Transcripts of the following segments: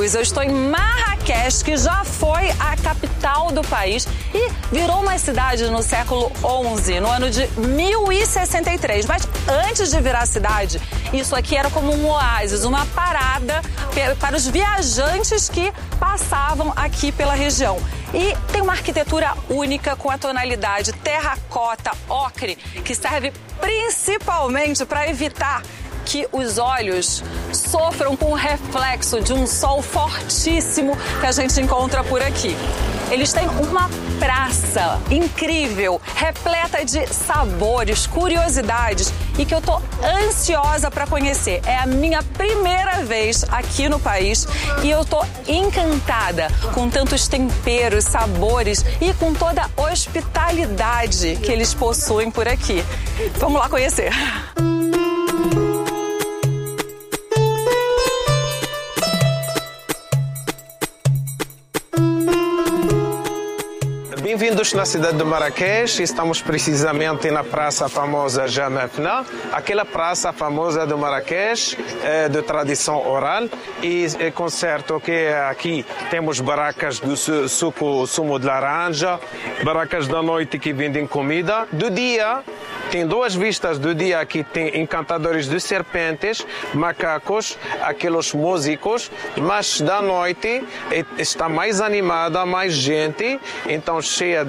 Luz. Eu estou em Marrakech, que já foi a capital do país e virou uma cidade no século XI, no ano de 1063. Mas antes de virar cidade, isso aqui era como um oásis, uma parada para os viajantes que passavam aqui pela região. E tem uma arquitetura única com a tonalidade terracota, ocre, que serve principalmente para evitar que os olhos sofram com o reflexo de um sol fortíssimo que a gente encontra por aqui. Eles têm uma praça incrível, repleta de sabores, curiosidades e que eu tô ansiosa para conhecer. É a minha primeira vez aqui no país e eu tô encantada com tantos temperos, sabores e com toda a hospitalidade que eles possuem por aqui. Vamos lá conhecer. Bem-vindos na cidade de Marrakech. Estamos precisamente na praça famosa Jamafna, aquela praça famosa de Marrakech, de tradição oral. E é com certo que aqui temos barracas do sumo de laranja, barracas da noite que vendem comida. Do dia, tem duas vistas do dia. Aqui tem encantadores de serpentes, macacos, aqueles músicos, mas da noite está mais animada, mais gente, então cheia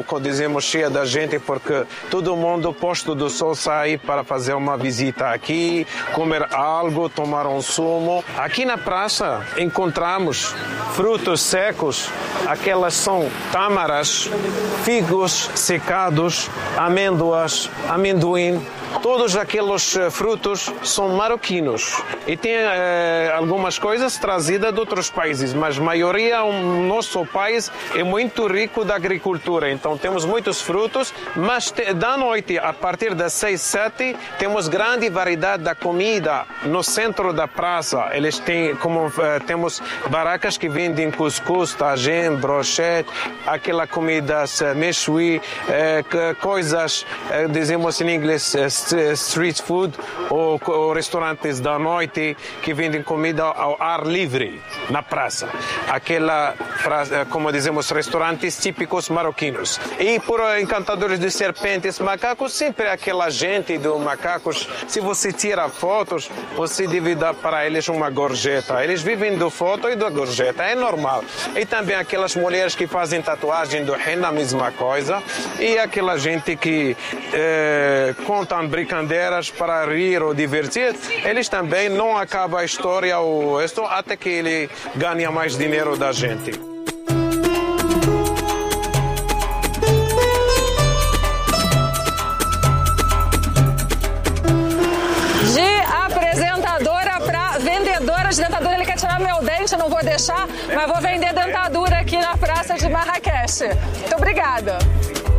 da gente, porque todo mundo posto do sol sai para fazer uma visita aqui, comer algo, tomar um sumo. Aqui na praça encontramos frutos secos, aquelas são tâmaras, figos secados, amêndoas, amendoim. Todos aqueles frutos são marroquinos e tem algumas coisas trazidas de outros países, mas a maioria, o nosso país é muito rico da agricultura, então temos muitos frutos, mas da noite, a partir das 6, 7, temos grande variedade da comida no centro da praça. Eles têm, temos barracas que vendem cuscuz, tagine, brochette, aquela comida mechoui, coisas, dizemos em inglês, street food ou restaurantes da noite que vendem comida ao ar livre na praça. Aquela, como dizemos, restaurantes típicos marroquinos. E por encantadores de serpentes, macacos, sempre aquela gente dos macacos. Se você tira fotos, você deve dar para eles uma gorjeta. Eles vivem do foto e da gorjeta, é normal. E também aquelas mulheres que fazem tatuagem do henna, a mesma coisa. E aquela gente que contam brincadeiras para rir ou divertir, eles também não acabam a história ou isto até que ele ganha mais dinheiro da gente. De apresentadora para vendedora de dentadura, ele quer tirar meu dente, eu não vou deixar, mas vou vender dentadura aqui na praça de Marrakech. Muito obrigada.